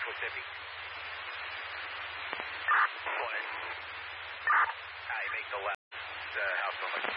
Southwest Epi. Morning. You make the left. House number.